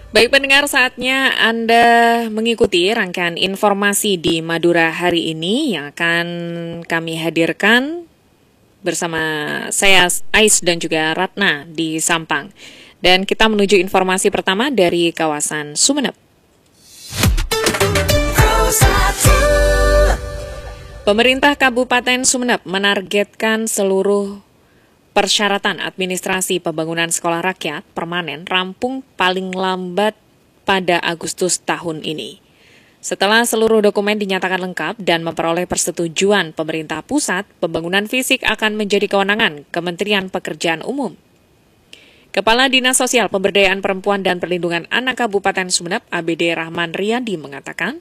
Baik pendengar, saatnya Anda mengikuti rangkaian informasi di Madura hari ini yang akan kami hadirkan bersama saya Ais dan juga Ratna di Sampang. Dan kita menuju informasi pertama dari kawasan Sumeneb. Pemerintah Kabupaten Sumeneb menargetkan seluruh persyaratan administrasi pembangunan sekolah rakyat permanen rampung paling lambat pada Agustus tahun ini. Setelah seluruh dokumen dinyatakan lengkap dan memperoleh persetujuan pemerintah pusat, pembangunan fisik akan menjadi kewenangan Kementerian Pekerjaan Umum. Kepala Dinas Sosial Pemberdayaan Perempuan dan Perlindungan Anak Kabupaten Sumeneb, ABD Rahman Riyadi, mengatakan,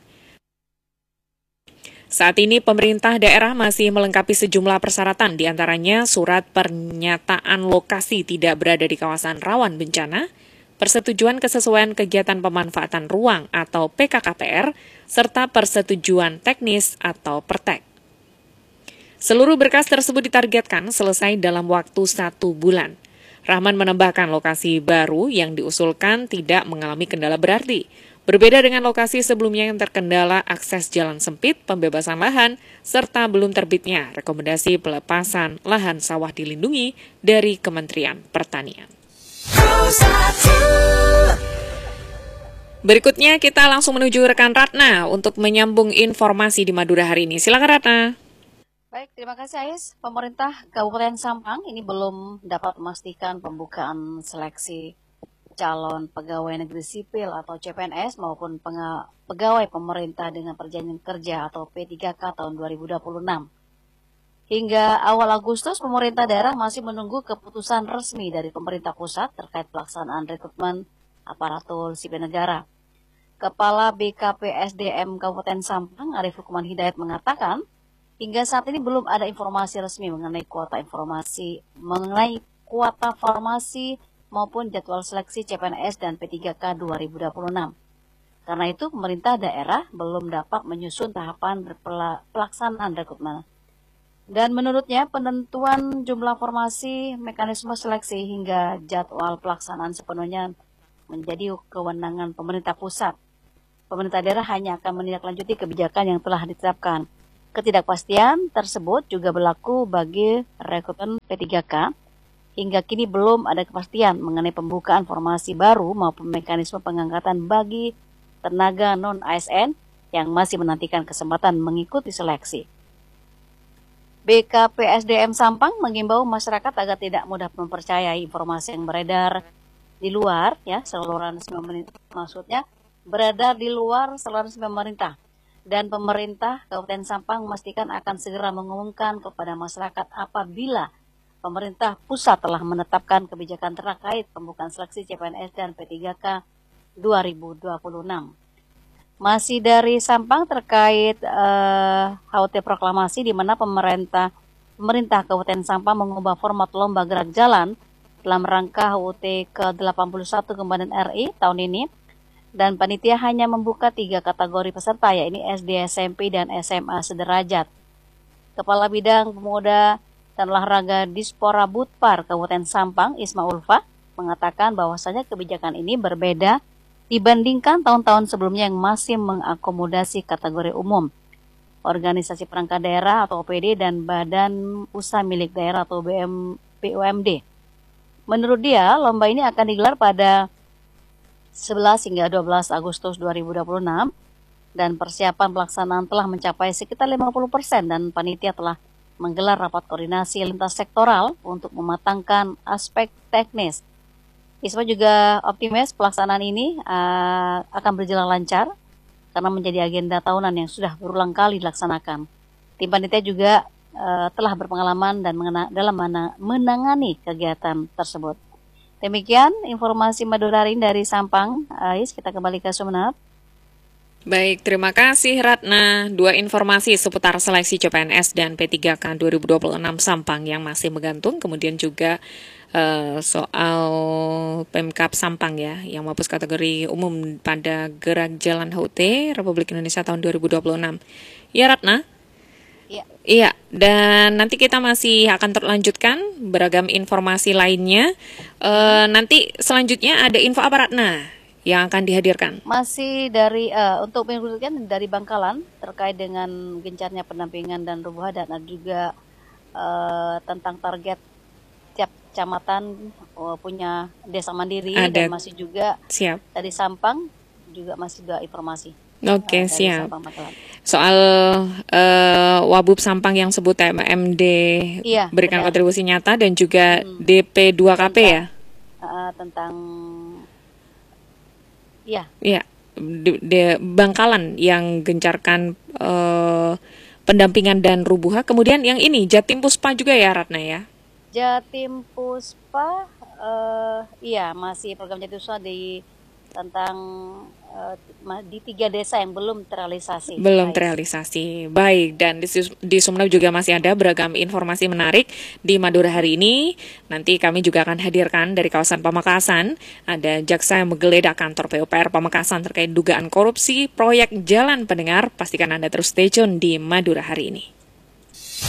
saat ini pemerintah daerah masih melengkapi sejumlah persyaratan, diantaranya surat pernyataan lokasi tidak berada di kawasan rawan bencana, persetujuan kesesuaian kegiatan pemanfaatan ruang atau PKKPR, serta persetujuan teknis atau pertek. Seluruh berkas tersebut ditargetkan selesai dalam waktu 1 bulan. Rahman menambahkan lokasi baru yang diusulkan tidak mengalami kendala berarti. Berbeda dengan lokasi sebelumnya yang terkendala akses jalan sempit, pembebasan lahan, serta belum terbitnya rekomendasi pelepasan lahan sawah dilindungi dari Kementerian Pertanian. Berikutnya kita langsung menuju rekan Ratna untuk menyambung informasi di Madura hari ini. Silakan Ratna. Baik, terima kasih Ais. Pemerintah Kabupaten Sampang ini belum dapat memastikan pembukaan seleksi calon pegawai negeri sipil atau CPNS maupun pegawai pemerintah dengan perjanjian kerja atau P3K tahun 2026. Hingga awal Agustus, pemerintah daerah masih menunggu keputusan resmi dari pemerintah pusat terkait pelaksanaan rekrutmen aparatur sipil negara. Kepala BKPSDM Kabupaten Sampang, Arif Lukman Hidayat, mengatakan, hingga saat ini belum ada informasi resmi mengenai kuota formasi maupun jadwal seleksi CPNS dan P3K 2026. Karena itu, pemerintah daerah belum dapat menyusun tahapan pelaksanaan rekrutmen. Dan menurutnya, penentuan jumlah formasi, mekanisme seleksi hingga jadwal pelaksanaan sepenuhnya menjadi kewenangan pemerintah pusat. Pemerintah daerah hanya akan menindaklanjuti kebijakan yang telah ditetapkan. Ketidakpastian tersebut juga berlaku bagi rekrutmen P3K. Hingga kini belum ada kepastian mengenai pembukaan formasi baru maupun mekanisme pengangkatan bagi tenaga non-ASN yang masih menantikan kesempatan mengikuti seleksi. BKPSDM Sampang mengimbau masyarakat agar tidak mudah mempercayai informasi yang beredar di luar, saluran resmi maksudnya beredar di luar saluran resmi pemerintah. Dan pemerintah Kabupaten Sampang memastikan akan segera mengumumkan kepada masyarakat apabila pemerintah pusat telah menetapkan kebijakan terkait pembukaan seleksi CPNS dan P3K 2026. Masih dari Sampang terkait HUT proklamasi di mana pemerintah Kabupaten Sampang mengubah format lomba gerak jalan dalam rangka HUT ke-81 Kemudian RI tahun ini, dan panitia hanya membuka 3 kategori peserta, yaitu SD, SMP, dan SMA sederajat. Kepala Bidang Pemuda dan Olahraga Dispora Budpar Kabupaten Sampang, Isma Ulfa, mengatakan bahwasanya kebijakan ini berbeda dibandingkan tahun-tahun sebelumnya yang masih mengakomodasi kategori umum, organisasi perangkat daerah atau OPD, dan badan usaha milik daerah atau BUMD. Menurut dia, lomba ini akan digelar pada 11 hingga 12 Agustus 2026 dan persiapan pelaksanaan telah mencapai sekitar 50% dan panitia telah menggelar rapat koordinasi lintas sektoral untuk mematangkan aspek teknis. Isma juga optimis pelaksanaan ini akan berjalan lancar karena menjadi agenda tahunan yang sudah berulang kali dilaksanakan. Tim panitia juga telah berpengalaman dan dalam menangani kegiatan tersebut. Demikian informasi Madura hari ini dari Sampang. Ais, kita kembali ke Sumeneb. Baik, terima kasih Ratna. 2 informasi seputar seleksi CPNS dan P3K 2026 Sampang yang masih menggantung. Kemudian juga soal Pemkab Sampang yang menghapus kategori umum pada gerak jalan HUT Republik Indonesia tahun 2026. Ya Ratna? Iya, dan nanti kita masih akan terlanjutkan beragam informasi lainnya. Nanti selanjutnya ada info apa Ratna? yang akan dihadirkan? Masih dari untuk minggu kan dari Bangkalan terkait dengan gencarnya pendampingan dan rubuh adat, dan juga tentang target tiap kecamatan punya desa mandiri, dan Ada, masih juga siap. dari Sampang juga masih juga informasi Oke, dari siap. Sampang Bangkalan. Soal Wabub Sampang yang sebut MMD Iya, berikan benar. kontribusi nyata dan juga DP 2KP ya? Tentang ya Iya, Bangkalan yang gencarkan pendampingan dan rubuha. Kemudian yang ini Jatim Puspa juga ya, Ratna ya? Jatim Puspa, iya masih program Jatim Puspa di tentang di 3 desa yang belum terrealisasi. Belum Ais. terrealisasi. Baik, dan di Sumeneb juga masih ada beragam informasi menarik di Madura hari ini. Nanti kami juga akan hadirkan dari kawasan Pamekasan. Ada jaksa yang menggeledah kantor PUPR Pamekasan terkait dugaan korupsi proyek jalan pendengar. Pastikan Anda terus stay tune di Madura hari ini.